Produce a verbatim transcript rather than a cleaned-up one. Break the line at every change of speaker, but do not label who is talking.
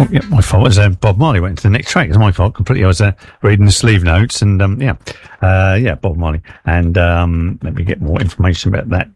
Oh, yeah, my fault. As uh, Bob Marley went to the next track. It's my fault completely. I was uh, reading the sleeve notes, and um, yeah, uh, yeah, Bob Marley. And um, let me get more information about that